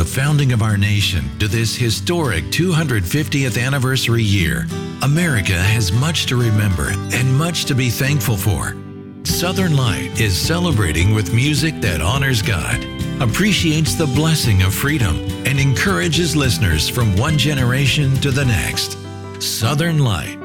the founding of our nation to this historic 250th anniversary year, America has much to remember and much to be thankful for. Southern Light is celebrating with music that honors God, appreciates the blessing of freedom, and encourages listeners from one generation to the next. Southern Light,